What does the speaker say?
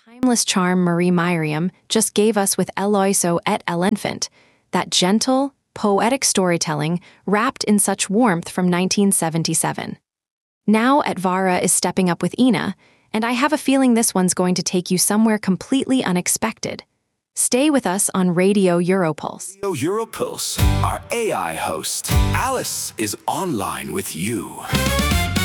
timeless charm Marie Myriam just gave us with Eloiso et l'Enfant, that gentle, poetic storytelling wrapped in such warmth from 1977. Now Etvara is stepping up with Ina, and I have a feeling this one's going to take you somewhere completely unexpected. Stay with us on Radio Europulse. Radio Europulse, our AI host, Alice, is online with you.